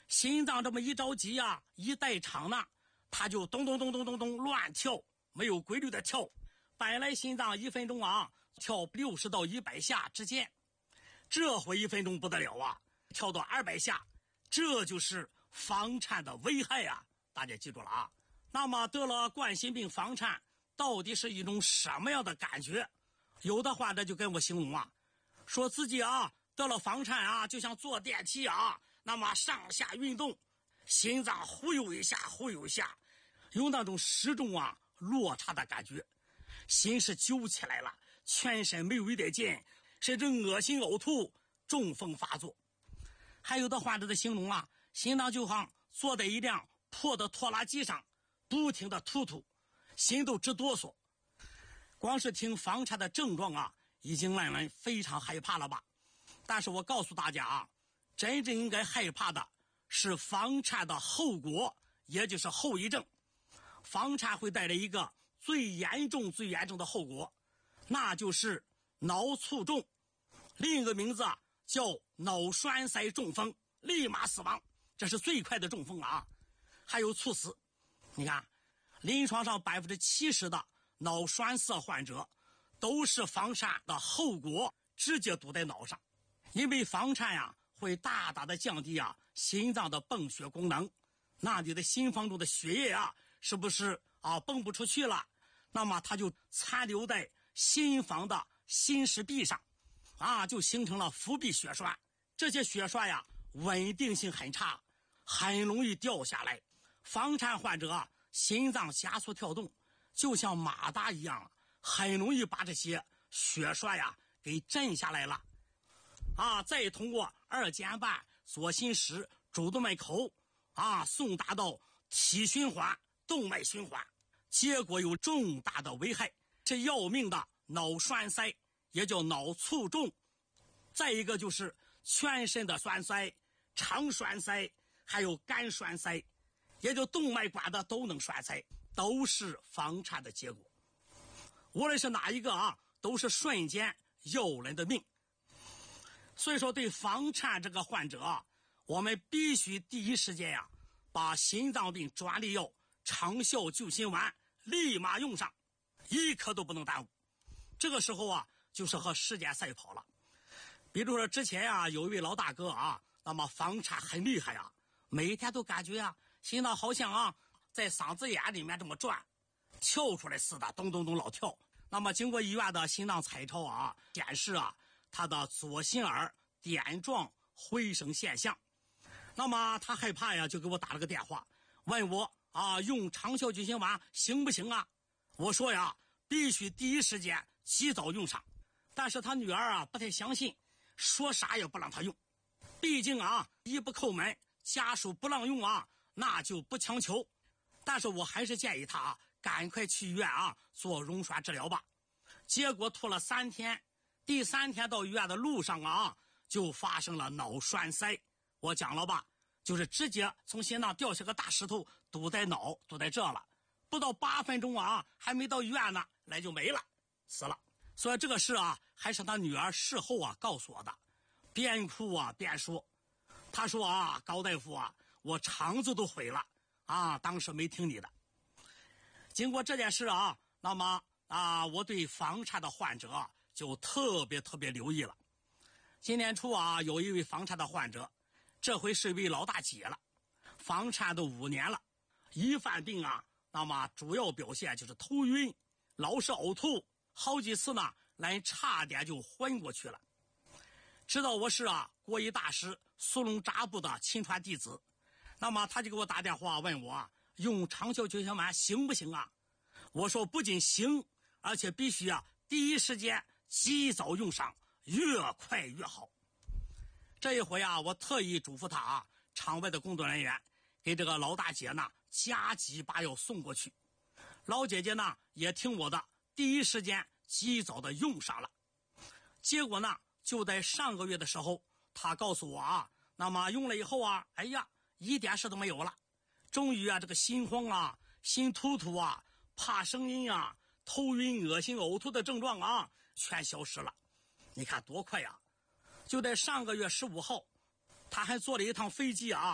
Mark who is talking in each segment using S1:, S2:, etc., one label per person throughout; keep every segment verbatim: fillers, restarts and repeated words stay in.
S1: 心脏这么一着急啊，一带场呢，他就咚咚咚咚咚咚乱跳，没有规律的跳。本来心脏一分钟啊跳六十到一百下之间，这回一分钟不得了啊，跳到二百下，这就是房颤的危害啊！大家记住了啊。那么得了冠心病房颤到底是一种什么样的感觉？有的患者就跟我形容啊，说自己啊得了房颤啊，就像坐电梯啊，那么上下运动，心脏忽悠一下忽悠一下，有那种失重啊落差的感觉，心是揪起来了，全身没有一点劲，甚至恶心呕吐，中风发作。还有的患者的形容啊，心脏就像坐在一辆破的拖拉机上，不停的突突，心都直哆嗦。光是听房颤的症状啊，已经让人非常害怕了吧？但是我告诉大家啊，真正应该害怕的是房颤的后果，也就是后遗症。房颤会带来一个最严重最严重的后果，那就是脑卒中，另一个名字啊叫脑栓塞中风，立马死亡，这是最快的中风啊。还有猝死。你看临床上 百分之七十 的脑栓塞患者都是房颤的后果直接堵在脑上。因为房颤呀、啊、会大大的降低啊心脏的泵血功能，那你的心房中的血液啊是不是啊泵不出去了？那么它就残留在心房的心室壁上啊，就形成了腹壁血栓。这些血栓呀稳定性很差，很容易掉下来。房颤患者啊心脏加速跳动，就像马达一样，很容易把这些血栓呀给震下来了啊，再通过二尖瓣左心室主动脉口啊送达到体循环动脉循环，结果有重大的危害，是要命的脑栓塞，也叫脑卒中。再一个就是全身的栓塞，肠栓塞，还有肝栓塞，也就动脉管的都能栓塞，都是房颤的结果。无论是哪一个啊，都是瞬间要人的命。所以说对房颤这个患者啊，我们必须第一时间呀、啊，把心脏病专利药长效救心丸立马用上，一刻都不能耽误。这个时候啊，就是和时间赛跑了。比如说之前啊，有一位老大哥啊，那么房颤很厉害啊，每天都感觉啊，心脏好像啊，在嗓子眼里面这么转，跳出来似的，咚咚咚老跳。那么经过医院的心脏彩超啊，显示啊，他的左心耳点状回声现象。那么他害怕呀，就给我打了个电话，问我啊，用长效救心丸行不行啊？我说呀，必须第一时间及早用上。但是他女儿啊不太相信，说啥也不让他用。毕竟啊，一不叩门，家属不让用啊，那就不强求。但是我还是建议他啊，赶快去医院啊做溶栓治疗吧。结果拖了三天，第三天到医院的路上啊，就发生了脑栓塞。我讲了吧，就是直接从心脏掉下个大石头堵在脑，堵在这了。不到八分钟啊，还没到医院呢，来就没了，死了。所以这个事啊，还是他女儿事后啊告诉我的，边哭啊边说，他说啊，高大夫啊，我肠子都毁了啊，当时没听你的。经过这件事啊，那么啊，我对房颤的患者啊就特别特别留意了。今年初啊，有一位房颤的患者，这回是一位老大姐了，房颤都五年了，一犯病啊，那么主要表现就是头晕，老是呕吐，好几次呢，人差点就昏过去了。知道我是啊国医大师苏龙扎布的亲传弟子，那么他就给我打电话问我啊，用长效救心丸行不行啊？我说不仅行，而且必须啊第一时间及早用上，越快越好。这一回啊，我特意嘱咐他啊，场外的工作人员给这个老大姐呢加急把药送过去。老姐姐呢也听我的，第一时间及早的用上了。结果呢，就在上个月的时候，她告诉我啊，那么用了以后啊，哎呀，一点事都没有了。终于啊，这个心慌啊、心突突啊、怕声音啊、头晕、恶心、呕吐的症状啊，全消失了。你看多快呀！就在上个月十五号，他还坐了一趟飞机啊，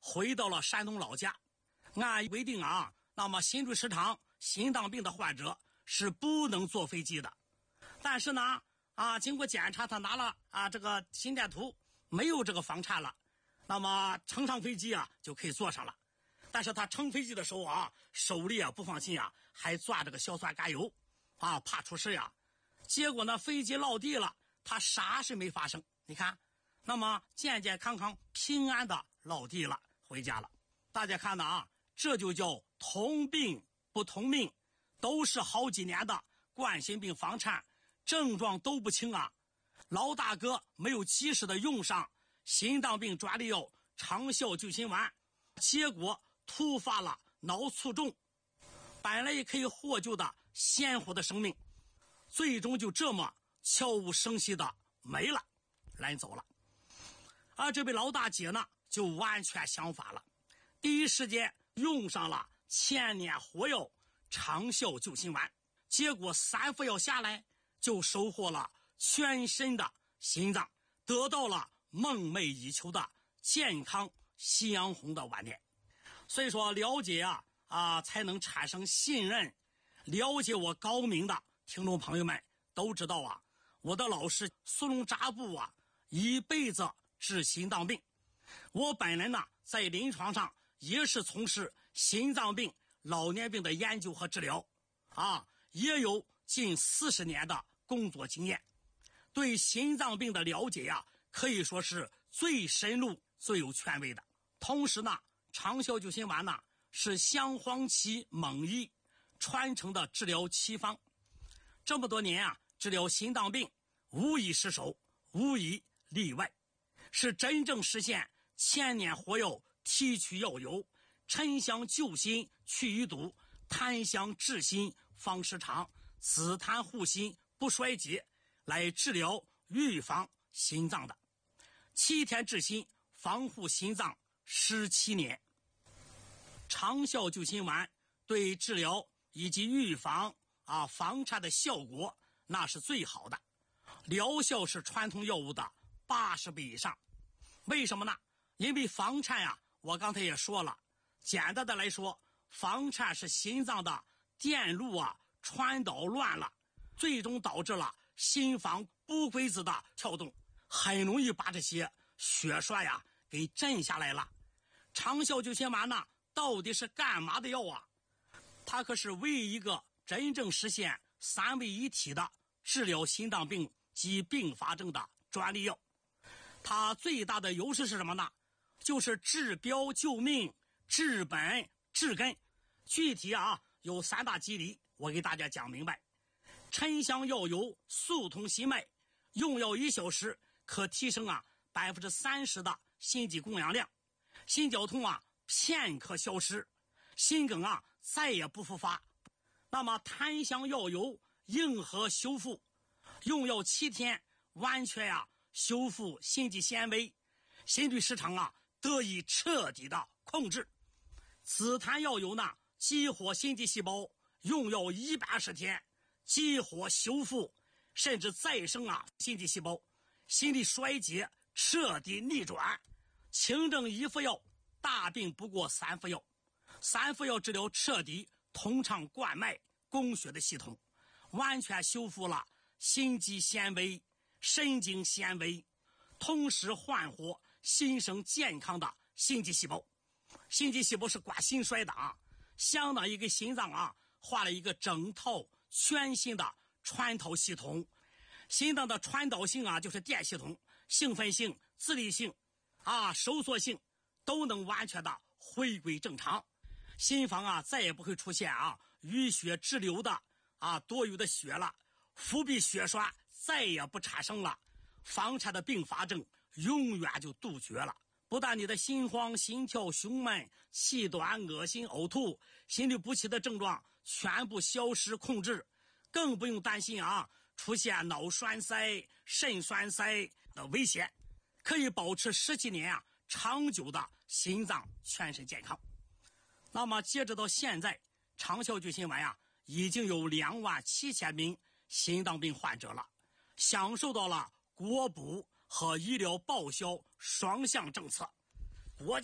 S1: 回到了山东老家。按规定啊，那么新竹市场心脏病的患者是不能坐飞机的。但是呢，啊，经过检查，他拿了啊这个心电图，没有这个房颤了，那么乘上飞机啊就可以坐上了。但是他乘飞机的时候啊，手里啊不放心啊，还攥这个硝酸甘油，啊，怕出事呀。结果呢，飞机落地了，他啥事没发生。你看，那么健健康康、平安的落地了，回家了。大家看的啊，这就叫同病不同命，都是好几年的冠心病房颤，症状都不轻啊。老大哥没有及时的用上心脏病专利药长效救心丸，结果突发了脑卒中，本来也可以获救的鲜活的生命，最终就这么悄无声息的没了，人走了。而这位老大姐呢，就完全相反了，第一时间用上了千年活药长效救心丸，结果三副药下来，就收获了全身的心脏，得到了梦寐以求的健康夕阳红的晚年。所以说，了解啊啊，才能产生信任。了解我高明的听众朋友们都知道啊，我的老师苏龙扎布啊，一辈子治心脏病。我本人呢，在临床上也是从事心脏病、老年病的研究和治疗，啊，也有近四十年的工作经验，对心脏病的了解呀、啊，可以说是最深入、最有权威的。同时呢，长效救心丸呢是香黄芪蒙医传承的治疗奇方，这么多年啊，治疗心脏病无一失手，无一例外，是真正实现千年活药提取药油，沉香救心去淤堵，檀香治心防失常，紫檀护心不衰竭，来治疗预防心脏的。七天治心，防护心脏十七年。长效救心丸对治疗以及预防啊房颤的效果那是最好的，疗效是传统药物的八十倍以上。为什么呢？因为房颤呀、啊，我刚才也说了，简单的来说，房颤是心脏的电路啊传导乱了，最终导致了心房不规则的跳动，很容易把这些血栓呀给震下来了。长效救心丸呢，到底是干嘛的药啊？它可是唯一一个真正实现三位一体的治疗心脏病及并发症的专利药。它最大的优势是什么呢？就是治标救命，治本治根。具体啊有三大机理，我给大家讲明白。沉香药油速通心脉，用药一小时可提升啊百分之三十的心肌供氧量，心绞痛啊片刻消失，心梗啊再也不复发。那么檀香药油硬核修复，用药七天完全啊修复心肌纤维，心律失常啊得以彻底的控制。紫檀药油呢激活心肌细胞，用药一百二十天，激活修复甚至再生啊心肌细胞，心力衰竭彻底逆转。轻症一副药，大病不过三副药，三副药治疗彻底通畅灌脉供血的系统，完全修复了心肌纤维、神经纤维，同时焕活新生健康的心肌细胞。心肌细胞是管心衰的啊，相当于给心脏啊画了一个整套全新的传导系统。心脏的传导性啊就是电系统，兴奋性、自律性啊收缩性都能完全的回归正常，心房啊再也不会出现啊淤血滞留的啊多余的血了，腹壁血栓再也不产生了，房颤的并发症永远就杜绝了。不但你的心慌、心跳、胸闷、气短、恶心、呕吐、心律不齐的症状全部消失控制，更不用担心啊出现脑栓塞、肾栓塞的危险，可以保持十几年啊长久的心脏全身健康。那么截止到现在，长效救心丸呀、啊、已经有两万七千名心脏病患者了，享受到了国补和医疗报销双向政策。国家